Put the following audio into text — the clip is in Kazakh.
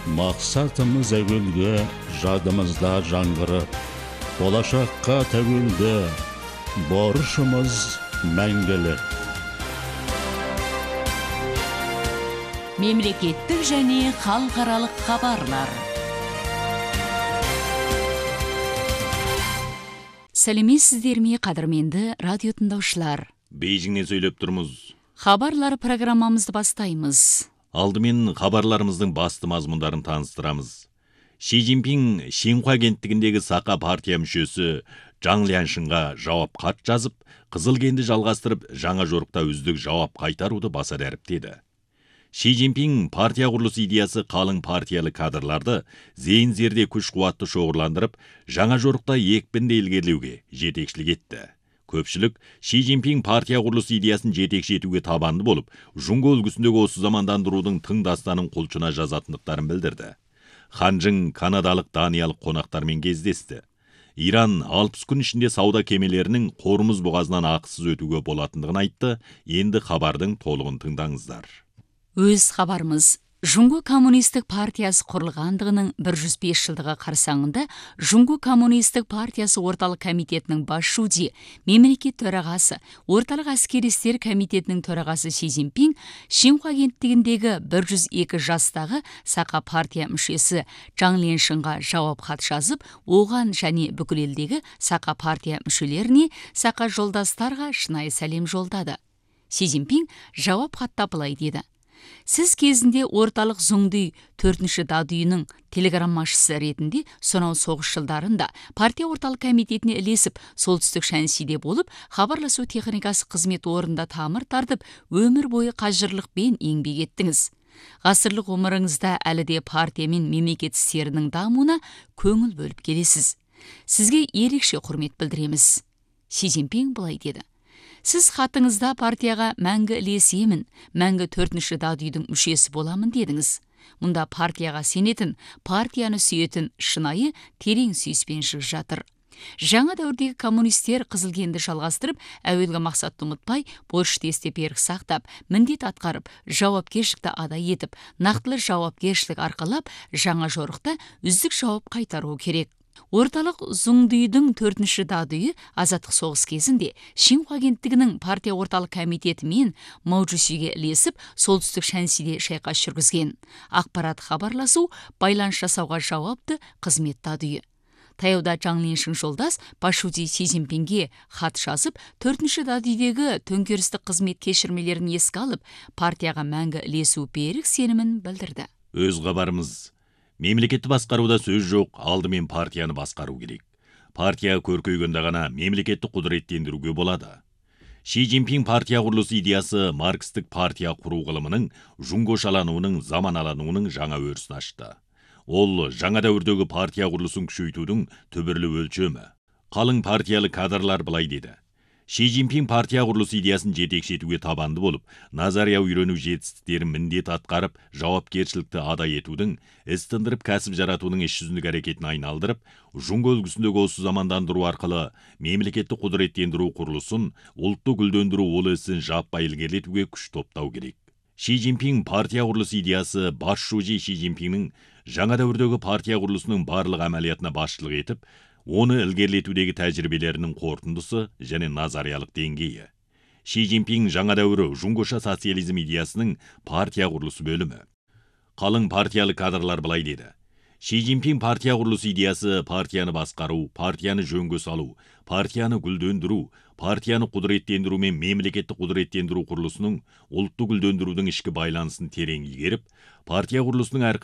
Мақсатымыз әуелге, жадымызда жаңғырып, болашаққа тәуелді, борышымыз мәңгілік. Мемлекеттік және халықаралық хабарлар. Сәлеметсіздер ме, қадірменді радио тыңдаушылар. Бейжіңнен сөйлеп тұрмыз. Хабарлар программамызды бастаймыз. Алдымен хабарларымыздың басты мазмұндарын таныстырамыз. Ши Цзиньпин Шинхуа кенттігіндегі Сақа партия мүшесі Жаң Ляншинға жауап хат жазып, Қызыл кенді жалғастырып, жаңа жорықта үздік жауап қайтаруды баса дәріптеді. Ши Цзиньпин партия құрылысы идеясы қалың партиялы кадрларды зейін-зерде күш-қуатты шоғырландырып, жаңа жорықта екпінді ілгерілеуге жетекшілік етті. Көпшілік Ши Цзиньпин партия құрылысы идеясын жетекші етуге табанды болып, Жұңго үлгісіндегі осы замандандырудың тың дастанын құлшына жазатындықтарын білдірді. Ханжың канадалық даниялық қонақтармен кездесті. Иран 60 күн ішінде сауда кемелерінің Қормұз бұғазынан ақысыз өтуге болатындығын айтты. Енді хабардың толығын тыңдаңыздар. Өз хабарымыз. Жұңго коммунистік партиясы құрылғандығының 105 жылдығы қарсаңында Жұңго коммунистік партиясы орталық комитетінің бас шуди, мемлекет төрағасы, орталық әскери істер комитетінің төрағасы Ши Цзиньпин Шинхуа кенттігіндегі 102 жастағы Сақа партия мүшесі Жаң Ляншинға жауап хат жазып, оған және бүкіл елдегі Сақа партия мүшелеріне, Сақа жолдастарға шынайы сәлем жолдады. Ши Цзиньпин жауап хатта былай деді: Сіз кезінде орталық Зуңди 4-ші дадүйінің телеграммашысы ретінде сонау соғыс жылдарында партия орталық комитетіне ілесіп, солтүстік Шаньсиде болып, хабарласу техникасы қызмет орында тамыр тартып, өмір бойы қажырлықпен еңбек еттіңіз. Ғасырлық ғұмырыңызда әлі де партия мен мемлекет істерінің дамуына көңіл бөліп келесіз. Сізге ерекше құрмет білдіреміз. Ши Цзиньпин былай деді: Сіз хатыңызда партияға мәңгі ілесемін, мәңгі 4-ші дадүйдің мүшесі боламын дедіңіз. Мұнда партияға сенетін, партияны сүйетін шынайы терең сүйіспеншілік жатыр. Жаңа дәуірдегі коммунистер Қызыл кенді жалғастырып, әуелгі мақсатты ұмытпай, борышты естеп берік сақтап, міндет атқарып, жауапкершілікті адай етіп, нақтылы жауапкершілік арқалап, жаңа жорықта үздік жауап қайтару керек. Орталық Зуңдидің 4-ші дадүйі азаттық соғыс кезінде Шинхуа кенттігінің партия орталық комитетімен Маужусиге ілесіп, солтүстік Шаньсиде шайқас жүргізген. Ақпарат хабарласу, байланыс жасауға жауапты қызмет дадүйі. Таяуда Жаң Ляншин жолдас Пашуди Ши Цзиньпинге хат жазып, 4-ші дадүйдегі төңкерістік қызмет кешірмелерін еске алып, партияға мәңгі ілесу берік сенімін білдірді. Өз хабарымыз. Мемлекетті басқаруда сөз жоқ, алдымен партияны басқару керек. Партия көркейгенде ғана мемлекетті құдыреттендіруге болады. Ши Цзиньпин партия құрылысы идеясы маркстік партия құру ғылымының жұңгошалануының, заманалануының жаңа өрісін ашты. Ол жаңа дәуірдегі партия құрылысын күшейтудің түбірлі өлшемі. Қалың партиялы кадрлар былай деді: Ши Цзиньпин партия құрылысы идеясын жетекші етуге табанды болып, назария үйрену жетістіктерін міндет атқарып, жауапкершілікті адай етудің, іс тындырып кәсіп жаратудың іс жүзіндік әрекетін айналдырып, Жұңго үлгісіндегі осы замандандыру арқылы мемлекетті құдыреттендіру құрылысын, ұлтты гүлдендіру ол ісін жаппай ілгерілетуге күш топтау керек. Ши Цзиньпин партия құрылысы идеясы бас шуди Ши Цзиньпиннің жаңа дәуірдегі партия құрылысының барлық әмәлиятына басшылық етіп, оны ілгерілетудегі тәжірибелерінің қорытындысы және назариялық деңгейі. Ши Цзиньпин жаңа дәуірі жұңгоша социализм идеясының партия құрылысы бөлімі. Қалың партиялы кадрлар былай деді: Ши Цзиньпин партия құрылысы идеясы партияны басқару, партияны жөнге салу, партияны гүлдендіру, партияны құдыреттендіру мен мемлекетті құдыреттендіру құрылысының ұлтты гүлдендірудің ішкі байланысын терең игеріп, партия құрылысының әр